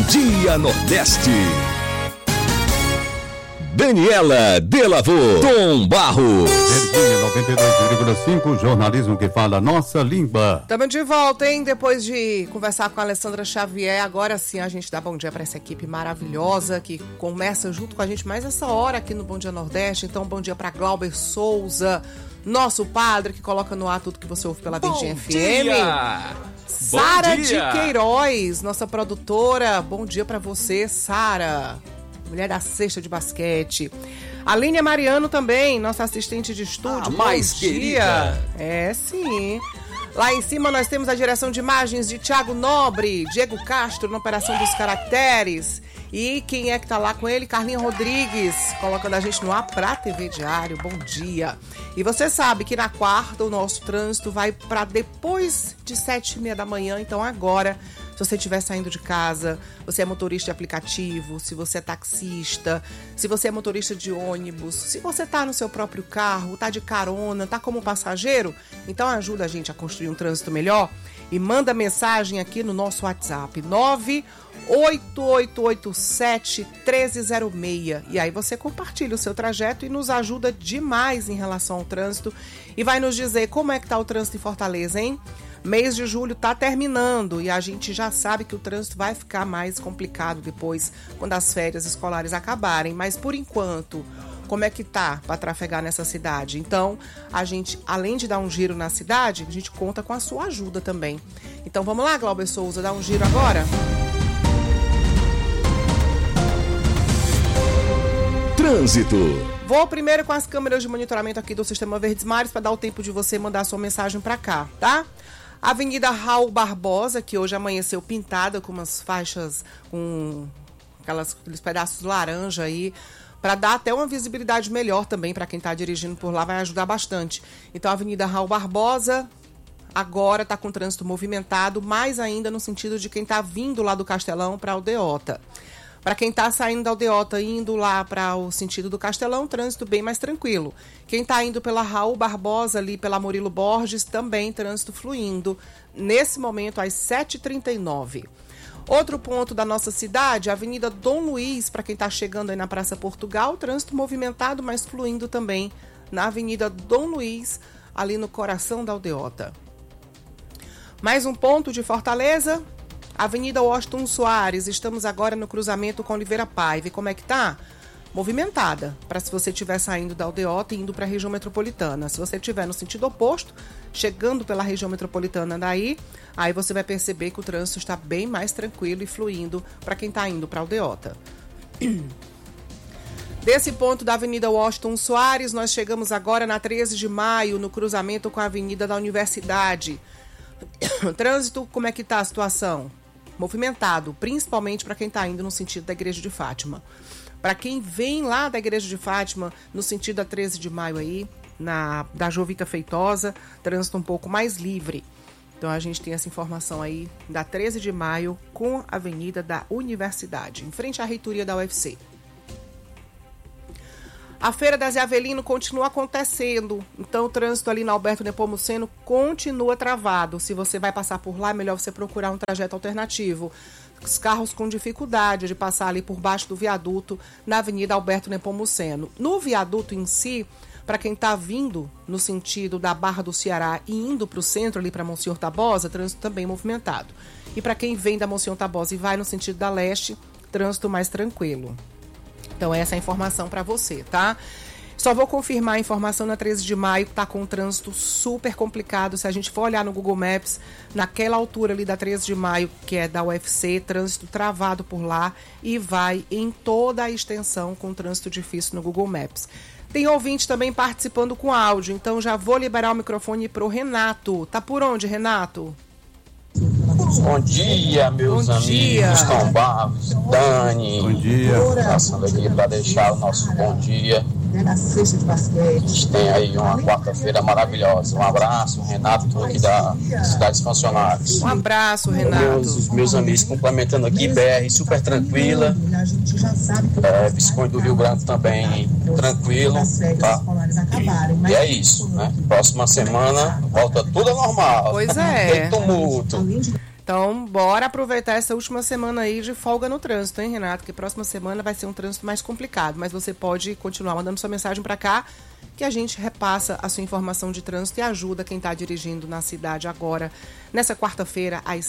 Dia Nordeste. Daniela Delavô, Tom Barros. Verdinha 92,5, jornalismo que fala a nossa língua. Estamos de volta, hein? Depois de conversar com a Alessandra Xavier, agora sim a gente dá bom dia para essa equipe maravilhosa que começa junto com a gente mais essa hora aqui no Bom Dia Nordeste. Então, bom dia para Glauber Souza, nosso padre que coloca no ar tudo que você ouve pela Verdinha FM. Sara de Queiroz, nossa produtora. Bom dia para você, Sara. Mulher da cesta de basquete. Aline Mariano também, nossa assistente de estúdio. Mais querida. É, sim. Lá em cima nós temos a direção de imagens de Thiago Nobre, Diego Castro na Operação dos Caracteres. E quem é que tá lá com ele? Carlinha Rodrigues, colocando a gente no ar pra TV Diário. Bom dia. E você sabe que na quarta o nosso trânsito vai para depois de 7h30 da manhã. Então agora, se você estiver saindo de casa, você é motorista de aplicativo, se você é taxista, se você é motorista de ônibus, se você tá no seu próprio carro, tá de carona, tá como passageiro, então ajuda a gente a construir um trânsito melhor e manda mensagem aqui no nosso WhatsApp 98887-1306. E aí você compartilha o seu trajeto e nos ajuda demais em relação ao trânsito e vai nos dizer como é que tá o trânsito em Fortaleza, hein? Mês de julho tá terminando e a gente já sabe que o trânsito vai ficar mais complicado depois, quando as férias escolares acabarem. Mas por enquanto, como é que tá para trafegar nessa cidade? Então, a gente, além de dar um giro na cidade, a gente conta com a sua ajuda também. Então vamos lá, Glauber Souza, dar um giro agora? Trânsito. Vou primeiro com as câmeras de monitoramento aqui do Sistema Verdes Mares para dar o tempo de você mandar sua mensagem para cá, tá? Avenida Raul Barbosa, que hoje amanheceu pintada com umas faixas com aqueles pedaços laranja aí, para dar até uma visibilidade melhor também para quem está dirigindo por lá, vai ajudar bastante. Então, a Avenida Raul Barbosa agora está com trânsito movimentado, mais ainda no sentido de quem está vindo lá do Castelão para Aldeota. Para quem está saindo da Aldeota e indo lá para o sentido do Castelão, trânsito bem mais tranquilo. Quem está indo pela Raul Barbosa, ali pela Murilo Borges, também trânsito fluindo. Nesse momento, às 7h39. Outro ponto da nossa cidade, a Avenida Dom Luiz, para quem está chegando aí na Praça Portugal, trânsito movimentado, mas fluindo também na Avenida Dom Luiz, ali no coração da Aldeota. Mais um ponto de Fortaleza, Avenida Washington Soares, estamos agora no cruzamento com Oliveira Paiva. E como é que tá? Movimentada, para se você estiver saindo da Aldeota e indo para a região metropolitana. Se você estiver no sentido oposto, chegando pela região metropolitana daí, aí você vai perceber que o trânsito está bem mais tranquilo e fluindo para quem está indo para a Aldeota. Desse ponto da Avenida Washington Soares, nós chegamos agora na 13 de maio, no cruzamento com a Avenida da Universidade. Trânsito, como é que tá a situação? Movimentado, principalmente para quem está indo no sentido da Igreja de Fátima. Para quem vem lá da Igreja de Fátima, no sentido da 13 de maio aí, da Jovita Feitosa, trânsito um pouco mais livre. Então a gente tem essa informação aí da 13 de maio com a Avenida da Universidade, em frente à reitoria da UFC. A Feira da Zé Avelino continua acontecendo, então o trânsito ali na Alberto Nepomuceno continua travado. Se você vai passar por lá, é melhor você procurar um trajeto alternativo. Os carros com dificuldade de passar ali por baixo do viaduto na Avenida Alberto Nepomuceno. No viaduto em si, para quem está vindo no sentido da Barra do Ceará e indo para o centro, ali para Monsenhor Tabosa, trânsito também movimentado. E para quem vem da Monsenhor Tabosa e vai no sentido da leste, trânsito mais tranquilo. Então, essa é a informação para você, tá? Só vou confirmar a informação na 13 de maio, que tá com um trânsito super complicado. Se a gente for olhar no Google Maps, naquela altura ali da 13 de maio, que é da UFC, trânsito travado por lá e vai em toda a extensão com trânsito difícil no Google Maps. Tem ouvinte também participando com áudio, então já vou liberar o microfone pro Renato. Tá por onde, Renato? Bom dia, meus amigos, Tom Barros, Dani. Bom dia. Passando aqui para deixar o nosso bom dia. A gente tem aí uma quarta-feira maravilhosa. Um abraço, Renato, tô aqui da Cidade dos Funcionários. Um abraço, Renato. Os meus amigos complementando aqui, BR super tranquila. Visconde do Rio Branco também tranquilo, tá? E é isso, né? Próxima semana volta tudo ao normal. Pois é. Tem tumulto. Então, bora aproveitar essa última semana aí de folga no trânsito, hein, Renato? Que próxima semana vai ser um trânsito mais complicado, mas você pode continuar mandando sua mensagem para cá, que a gente repassa a sua informação de trânsito e ajuda quem está dirigindo na cidade agora, nessa quarta-feira, às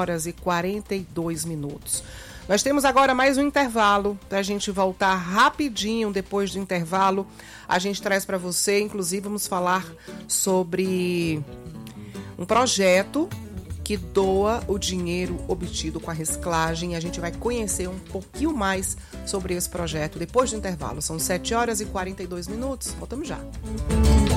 7h42. Nós temos agora mais um intervalo, para a gente voltar rapidinho depois do intervalo. A gente traz para você, inclusive, vamos falar sobre um projeto que doa o dinheiro obtido com a reciclagem. A gente vai conhecer um pouquinho mais sobre esse projeto depois do intervalo. São 7h42. Voltamos já.